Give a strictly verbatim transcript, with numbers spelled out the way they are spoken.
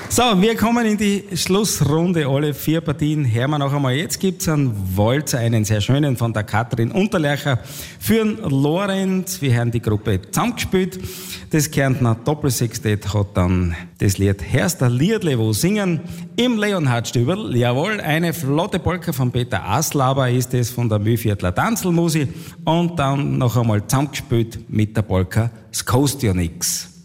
So, wir kommen in die Schlussrunde. Alle vier Partien hören wir noch einmal. Jetzt gibt es einen Walzer, einen sehr schönen von der Katrin Unterlercher für den Lorenz. Wir haben die Gruppe zusammengespielt. Das Kärntner Doppelsextett hat dann das Lied Herster Liedle wo singen im Leonhardstübel. Jawohl, eine flotte Polka von Peter Aslaber ist es von der Mühlviertler Tanzelmusik und dann noch einmal zusammengespielt mit der Polka Skostionix.